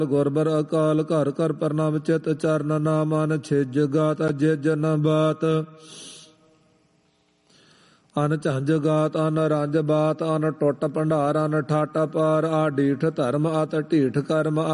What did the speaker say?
ਗੁਰਬਰ ਅਕਾਲ ਘਰ ਘਰ ਪ੍ਰਣਾਮ ਚਿਤ ਚਰਨ ਨਾਮਨ ਛਿਜ ਗਾਤ ਜਿਜ ਨ ਬਾਤ ਅਨ ਝੰਜ ਗਾਤ ਅਨ ਰੰਜ ਬਾਤ ਅਨ ਟੁੱਟ ਭੰਡਾਰ ਅਨ ਠਾਟ ਪਾਰ ਆ ਢੀਠ ਧਰਮ ਅਤ ਢੀਠ ਕਰਮ